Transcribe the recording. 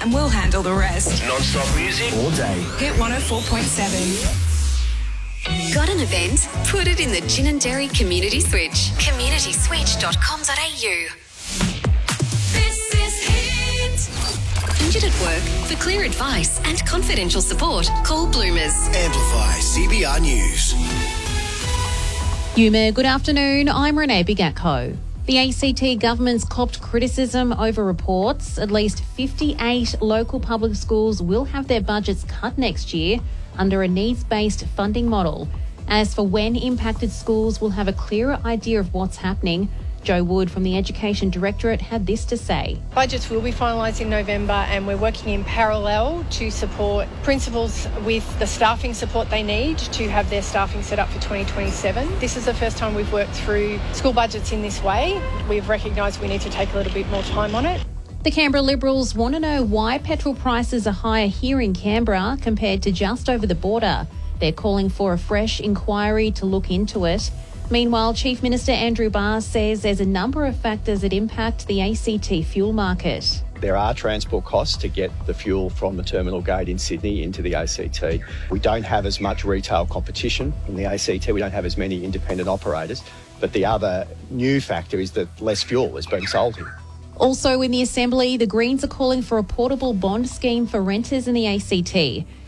and we'll handle the rest. Non-stop music all day. Hit 104.7. Got an event? Put it in the Gin and Dairy Community Switch. communityswitch.com.au. This is Hit. Injured at work? For clear advice and confidential support, call Bloomers. Amplify CBR News. Yuma, good afternoon. I'm Renee Bigatko. The ACT government's copped criticism over reports. At least 58 local public schools will have their budgets cut next year under a needs-based funding model. As for when impacted schools will have a clearer idea of what's happening, Jo Wood from the Education Directorate had this to say. Budgets will be finalised in November, and we're working in parallel to support principals with the staffing support they need to have their staffing set up for 2027. This is the first time we've worked through school budgets in this way. We've recognised we need to take a little bit more time on it. The Canberra Liberals want to know why petrol prices are higher here in Canberra compared to just over the border. They're calling for a fresh inquiry to look into it. Meanwhile, Chief Minister Andrew Barr says there's a number of factors that impact the ACT fuel market. There are transport costs to get the fuel from the terminal gate in Sydney into the ACT. We don't have as much retail competition in the ACT. We don't have as many independent operators. But the other new factor is that less fuel is being sold here. Also in the Assembly, the Greens are calling for a portable bond scheme for renters in the ACT.